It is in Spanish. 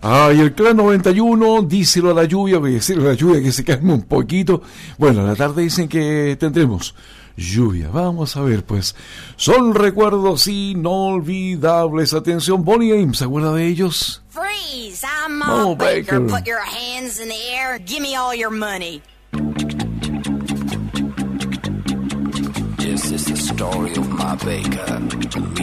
Ay, el Clan 91, díselo a la lluvia, voy a decirle a la lluvia que se calme un poquito. Bueno, a la tarde dicen que tendremos lluvia. Vamos a ver, pues. Son recuerdos inolvidables. Atención, Bonnie Ames, ¿se acuerda de ellos? Freeze! I'm Mom Baker. Put your hands in the air. Give me all your money. This is the story of Ma Baker.